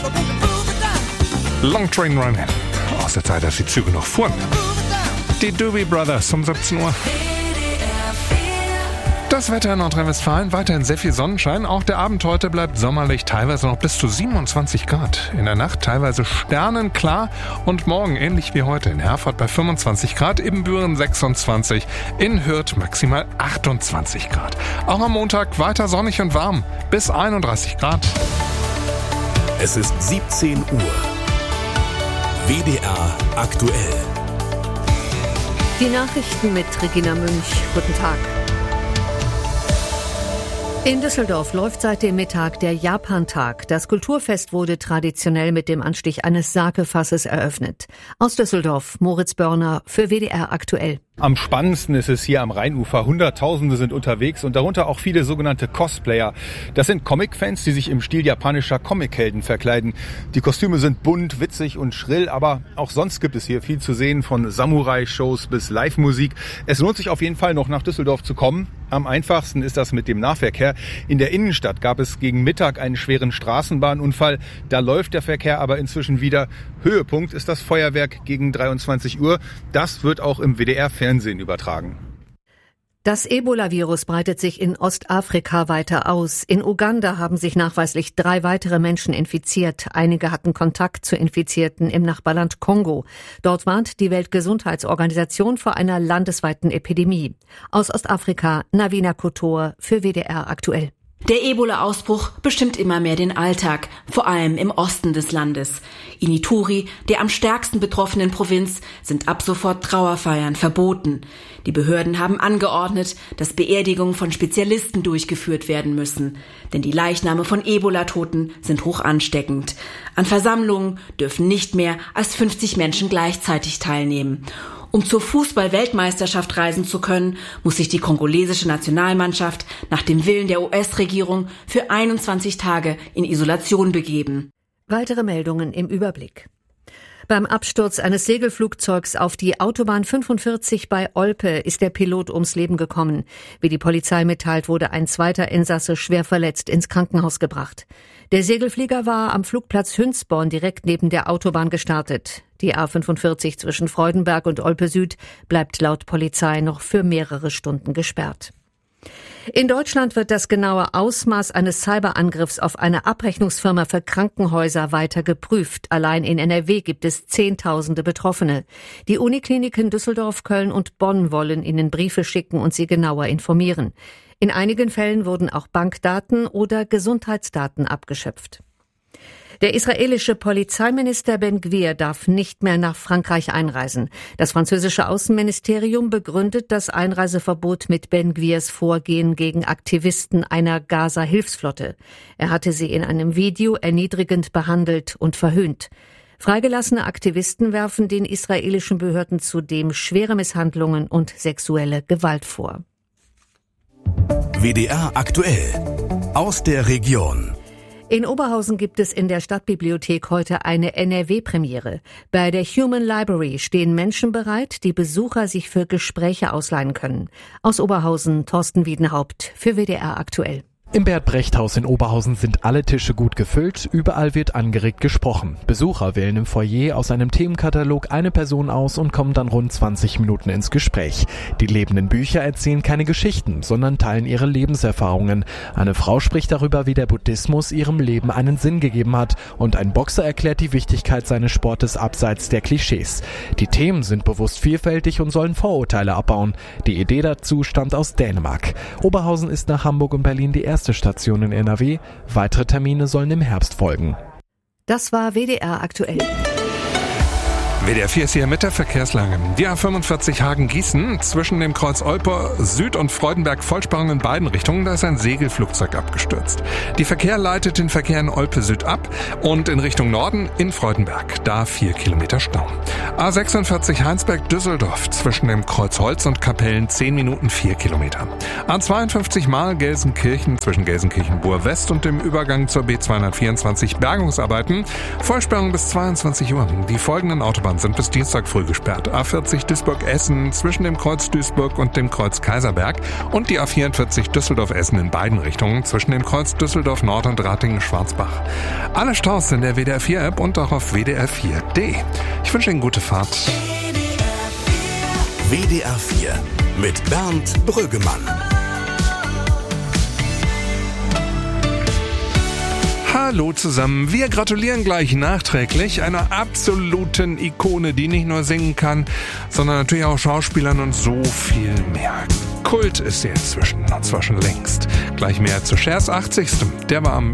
Long Train Running. Aus der Zeit, dass die Züge noch fuhren. Die Doobie Brothers um 17 Uhr. Das Wetter in Nordrhein-Westfalen, weiterhin sehr viel Sonnenschein. Auch der Abend heute bleibt sommerlich, teilweise noch bis zu 27 Grad. In der Nacht teilweise sternenklar und morgen ähnlich wie heute in Herford bei 25 Grad, Ibbenbüren 26, in Hürth maximal 28 Grad. Auch am Montag weiter sonnig und warm, bis 31 Grad. Es ist 17 Uhr. WDR aktuell. Die Nachrichten mit Regina Münch. Guten Tag. In Düsseldorf läuft seit dem Mittag der Japantag. Das Kulturfest wurde traditionell mit dem Anstich eines Sakefasses eröffnet. Aus Düsseldorf, Moritz Börner für WDR aktuell. Am spannendsten ist es hier am Rheinufer. Hunderttausende sind unterwegs und darunter auch viele sogenannte Cosplayer. Das sind Comic-Fans, die sich im Stil japanischer Comichelden verkleiden. Die Kostüme sind bunt, witzig und schrill, aber auch sonst gibt es hier viel zu sehen, von Samurai-Shows bis Live-Musik. Es lohnt sich auf jeden Fall noch nach Düsseldorf zu kommen. Am einfachsten ist das mit dem Nahverkehr. In der Innenstadt gab es gegen Mittag einen schweren Straßenbahnunfall. Da läuft der Verkehr aber inzwischen wieder. Höhepunkt ist das Feuerwerk gegen 23 Uhr. Das wird auch im WDR-Fernsehen übertragen. Das Ebola-Virus breitet sich in Ostafrika weiter aus. In Uganda haben sich nachweislich 3 weitere Menschen infiziert. Einige hatten Kontakt zu Infizierten im Nachbarland Kongo. Dort warnt die Weltgesundheitsorganisation vor einer landesweiten Epidemie. Aus Ostafrika, Navina Kotor für WDR aktuell. Der Ebola-Ausbruch bestimmt immer mehr den Alltag, vor allem im Osten des Landes. In Ituri, der am stärksten betroffenen Provinz, sind ab sofort Trauerfeiern verboten. Die Behörden haben angeordnet, dass Beerdigungen von Spezialisten durchgeführt werden müssen. Denn die Leichname von Ebola-Toten sind hoch ansteckend. An Versammlungen dürfen nicht mehr als 50 Menschen gleichzeitig teilnehmen. Um zur Fußball-Weltmeisterschaft reisen zu können, muss sich die kongolesische Nationalmannschaft nach dem Willen der US-Regierung für 21 Tage in Isolation begeben. Weitere Meldungen im Überblick. Beim Absturz eines Segelflugzeugs auf die Autobahn 45 bei Olpe ist der Pilot ums Leben gekommen. Wie die Polizei mitteilt, wurde ein zweiter Insasse schwer verletzt ins Krankenhaus gebracht. Der Segelflieger war am Flugplatz Hünsborn direkt neben der Autobahn gestartet. Die A45 zwischen Freudenberg und Olpe Süd bleibt laut Polizei noch für mehrere Stunden gesperrt. In Deutschland wird das genaue Ausmaß eines Cyberangriffs auf eine Abrechnungsfirma für Krankenhäuser weiter geprüft. Allein in NRW gibt es Zehntausende Betroffene. Die Unikliniken Düsseldorf, Köln und Bonn wollen ihnen Briefe schicken und sie genauer informieren. In einigen Fällen wurden auch Bankdaten oder Gesundheitsdaten abgeschöpft. Der israelische Polizeiminister Ben-Gvir darf nicht mehr nach Frankreich einreisen. Das französische Außenministerium begründet das Einreiseverbot mit Ben-Gvirs Vorgehen gegen Aktivisten einer Gaza-Hilfsflotte. Er hatte sie in einem Video erniedrigend behandelt und verhöhnt. Freigelassene Aktivisten werfen den israelischen Behörden zudem schwere Misshandlungen und sexuelle Gewalt vor. WDR aktuell. Aus der Region. In Oberhausen gibt es in der Stadtbibliothek heute eine NRW-Premiere. Bei der Human Library stehen Menschen bereit, die Besucher sich für Gespräche ausleihen können. Aus Oberhausen, Thorsten Wiedenhaupt für WDR aktuell. Im Bert-Brecht-Haus in Oberhausen sind alle Tische gut gefüllt, überall wird angeregt gesprochen. Besucher wählen im Foyer aus einem Themenkatalog eine Person aus und kommen dann rund 20 Minuten ins Gespräch. Die lebenden Bücher erzählen keine Geschichten, sondern teilen ihre Lebenserfahrungen. Eine Frau spricht darüber, wie der Buddhismus ihrem Leben einen Sinn gegeben hat, und ein Boxer erklärt die Wichtigkeit seines Sportes abseits der Klischees. Die Themen sind bewusst vielfältig und sollen Vorurteile abbauen. Die Idee dazu stammt aus Dänemark. Oberhausen ist nach Hamburg und Berlin die erste Station in NRW. Weitere Termine sollen im Herbst folgen. Das war WDR aktuell. WDR 4 ist hier mit der Verkehrslage. Die A45 Hagen-Gießen zwischen dem Kreuz Olpe Süd und Freudenberg Vollsperrung in beiden Richtungen. Da ist ein Segelflugzeug abgestürzt. Die Verkehr leitet den Verkehr in Olpe Süd ab und in Richtung Norden in Freudenberg. Da 4 Kilometer Stau. A46 Heinsberg-Düsseldorf zwischen dem Kreuz Holz und Kapellen 10 Minuten 4 Kilometer. A52 Marl Gelsenkirchen zwischen Gelsenkirchen-Buhr-West und dem Übergang zur B224 Bergungsarbeiten. Vollsperrung bis 22 Uhr. Die folgenden Autobahn Autobahnen sind bis Dienstag früh gesperrt. A40 Duisburg-Essen zwischen dem Kreuz Duisburg und dem Kreuz Kaiserberg und die A44 Düsseldorf-Essen in beiden Richtungen zwischen dem Kreuz Düsseldorf-Nord und Ratingen-Schwarzbach. Alle Staus in der WDR 4-App und auch auf WDR4.de. Ich wünsche Ihnen gute Fahrt. WDR 4 mit Bernd Brüggemann. Hallo zusammen, wir gratulieren gleich nachträglich einer absoluten Ikone, die nicht nur singen kann, sondern natürlich auch Schauspielern und so viel mehr. Kult ist sie inzwischen, und zwar schon längst. Gleich mehr zu Chers 80. Der war am